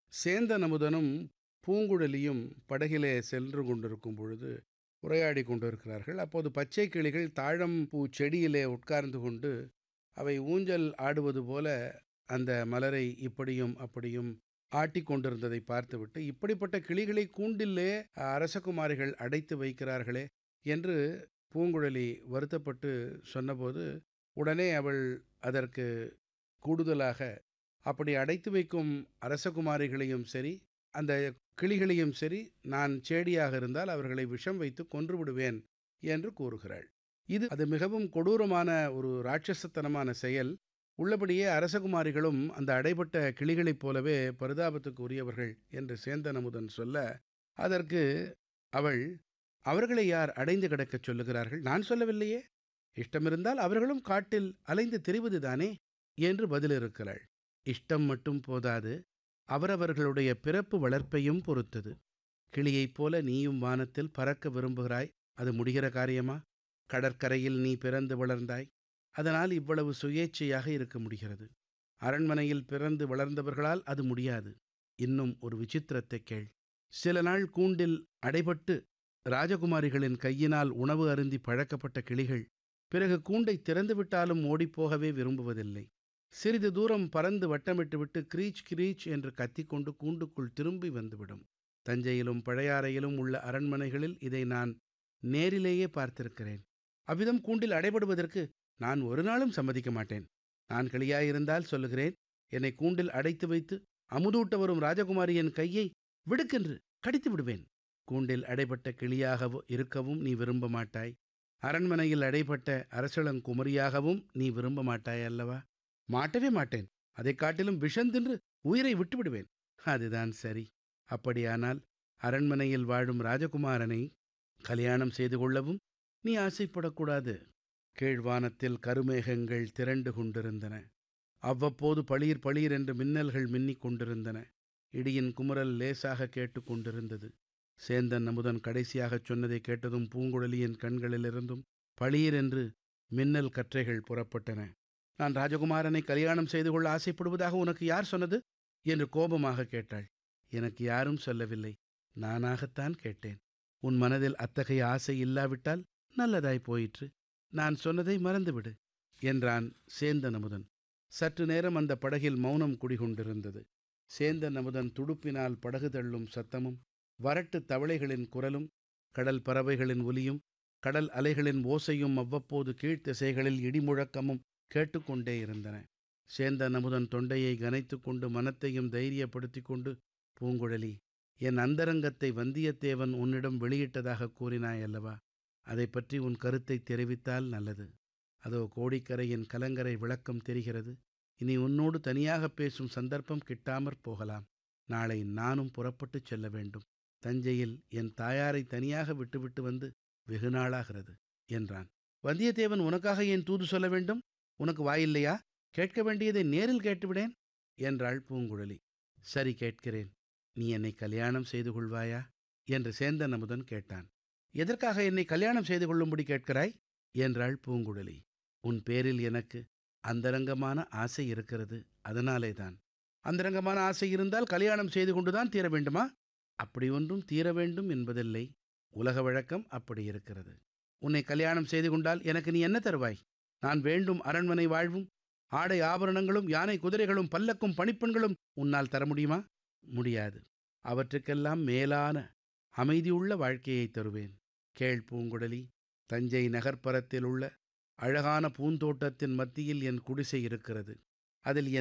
சேந்தன் அமுதனும் பூங்குழலியும் படகிலே சென்று கொண்டிருக்கும் பொழுது உரையாடிக் கொண்டிருக்கிறார்கள். அப்போது பச்சை கிளிகள் தாழம்பூ செடியிலே உட்கார்ந்து கொண்டு அவை ஊஞ்சல் ஆடுவது போல அந்த மலரை இப்படியும் அப்படியும் ஆட்டிக் கொண்டிருந்ததை பார்த்துவிட்டு, இப்படிப்பட்ட கிளிகளை கூண்டிலே அரசகுமாரிகள் அடைத்து வைக்கிறார்களே என்று பூங்குழலி வருத்தப்பட்டு சொன்னபோது, உடனே அவள் அதற்கு கூடுதலாக, அப்படி அடைத்து வைக்கும் அரசகுமாரிகளையும் சரி, அந்த கிளிகளையும் சரி, நான் சேடியாக இருந்தால் அவர்களை விஷம் வைத்து கொன்று விடுவேன் என்று கூறுகிறாள். அது மிகவும் கொடூரமான ஒரு ராட்சசத்தனமான செயல். உள்ளபடியே அரசகுமாரிகளும் அந்த அடைபட்ட கிளிகளைப் போலவே பரிதாபத்துக்கு உரியவர்கள் என்று சேந்தன் அமுதன் சொல்ல, அதற்கு அவள், அவர்களை யார் அடைந்து கிடக்கச் சொல்லுகிறார்கள்? நான் சொல்லவில்லையே. இஷ்டமிருந்தால் அவர்களும் காட்டில் அலைந்து திரிவதுதானே என்று பதிலிறுக்கிறாள். இஷ்டம் மட்டும் போதாது, அவரவர்களுடைய பிறப்பு வளர்ப்பையும் பொறுத்தது. கிளியைப் போல நீயும் வானத்தில் பறக்க விரும்புகிறாய். அது முடிகிற காரியமா? கடற்கரையில் நீ பிறந்து வளர்ந்தாய். அதனால் இவ்வளவு சுயேச்சையாக இருக்க முடிகிறது. அரண்மனையில் பிறந்து வளர்ந்தவர்களால் அது முடியாது. இன்னும் ஒரு விசித்திரத்தைக் கேள். சில நாள் கூண்டில் அடைபட்டு ராஜகுமாரிகளின் கையினால் உணவு அருந்தி பழக்கப்பட்ட கிளிகள் பிறகு கூண்டை திறந்துவிட்டாலும் ஓடிப்போகவே விரும்புவதில்லை. சிறிது தூரம் பறந்து வட்டமிட்டுவிட்டு கிரீச் கிரீச் என்று கத்திக்கொண்டு கூண்டுக்குள் திரும்பி வந்துவிடும். தஞ்சையிலும் பழையாறையிலும் உள்ள அரண்மனைகளில் இதை நான் நேரிலேயே பார்த்திருக்கிறேன். அவ்விதம் கூண்டில் அடைபடுவதற்கு நான் ஒரு நாளும் சம்மதிக்க மாட்டேன். நான் கிளியாயிருந்தால் சொல்லுகிறேன், என்னை கூண்டில் அடைத்து வைத்து அமுதூட்ட வரும் ராஜகுமாரியின் கையை விடுக்கென்று கடித்து விடுவேன். கூண்டில் அடைபட்ட கிளியாக இருக்கவும் நீ விரும்ப மாட்டாய். அரண்மனையில் அடைபட்ட அரசளங்குமரியாகவும் நீ விரும்ப மாட்டாய் அல்லவா? மாட்டவே மாட்டேன். அதைக் காட்டிலும் விஷந்தின்று உயிரை விட்டுவிடுவேன். அதுதான் சரி. அப்படியானால் அரண்மனையில் வாழும் ராஜகுமாரனை கல்யாணம் செய்து கொள்ளவும் நீ ஆசைப்படக்கூடாது. கீழ்வானத்தில் கருமேகங்கள் திரண்டு கொண்டிருந்தன. அவ்வப்போது பளீர் பளீர் என்று மின்னல்கள் மின்னிக் கொண்டிருந்தன. இடியின் குமுறல் லேசாக கேட்டு கொண்டிருந்தது. சேந்தன் அமுதன் கடைசியாகச் சொன்னதை கேட்டதும் பூங்குழலியின் கண்களிலிருந்தும் பளீர் என்று மின்னல் கற்றைகள் புறப்பட்டன. நான் ராஜகுமாரனை கல்யாணம் செய்து கொள்ள ஆசைப்படுவதாக உனக்கு யார் சொன்னது என்று கோபமாக கேட்டாள். எனக்கு யாரும் சொல்லவில்லை, நானாகத்தான் கேட்டேன். உன் மனதில் அத்தகைய ஆசை இல்லாவிட்டால் நல்லதாய் போயிற்று. நான் சொன்னதை மறந்துவிடு என்றான் சேந்தன் அமுதன். சற்று நேரம் அந்த படகில் மௌனம் குடிகொண்டிருந்தது. சேந்தன் அமுதன் துடுப்பினால் படகு தள்ளும் சத்தமும், வறட்டு தவளைகளின் குரலும், கடல் பறவைகளின் ஒலியும், கடல் அலைகளின் ஓசையும், அவ்வப்போது கீழ்த்திசைகளில் இடிமுழக்கமும் கேட்டுக்கொண்டே இருந்தன. சேந்தன் அமுதன் தொண்டையை கனைத்து கொண்டு மனத்தையும் தைரியப்படுத்தி கொண்டு, பூங்குழலி, என் அந்தரங்கத்தை வந்தியத்தேவன் உன்னிடம் வெளியிட்டதாக கூறினாய் அல்லவா? அதை பற்றி உன் கருத்தை தெரிவித்தால் நல்லது. அதோ கோடிக்கரையின் கலங்கரை விளக்கம் தெரிகிறது. இனி உன்னோடு தனியாக பேசும் சந்தர்ப்பம் கிட்டாமற் போகலாம். நாளை நானும் புறப்பட்டுச் செல்ல வேண்டும். தஞ்சையில் என் தாயாரை தனியாக விட்டுவிட்டு வந்து வெகு நாளாகிறது என்றான். வந்தியத்தேவன் உனக்காக ஏன் தூது சொல்ல வேண்டும்? உனக்கு வாயில்லையா? கேட்க வேண்டியதை நேரில் கேட்டுவிடேன் என்றாள் பூங்குழலி. சரி, கேட்கிறேன். நீ என்னை கல்யாணம் செய்து கொள்வாயா என்று சேந்தன் அமுதன் கேட்டான். எதற்காக என்னை கல்யாணம் செய்து கொள்ளும்படி கேட்கிறாய் என்றாள் பூங்குழலி. உன் பேரில் எனக்கு அந்தரங்கமான ஆசை இருக்கிறது, அதனாலேதான். அந்தரங்கமான ஆசை இருந்தால் கல்யாணம் செய்து கொண்டுதான் தீர வேண்டுமா? அப்படி ஒன்றும் தீர வேண்டும் என்பதில்லை. உலக வழக்கம் அப்படி இருக்கிறது. உன்னை கல்யாணம் செய்து கொண்டால் எனக்கு நீ என்ன தருவாய்? நான் வேண்டும் அரண்மனை வாழ்வும், ஆடை ஆபரணங்களும், யானை குதிரைகளும், பல்லக்கும் பணிப்பெண்களும் உன்னால் தர முடியுமா? முடியாது. அவற்றுக்கெல்லாம் மேலான அமைதியுள்ள வாழ்க்கையை தருவேன். கேள் பூங்குழலி, தஞ்சை நகர்ப்புறத்தில் உள்ள அழகான பூந்தோட்டத்தின் மத்தியில் என் குடிசை இருக்கிறது. அதில் என்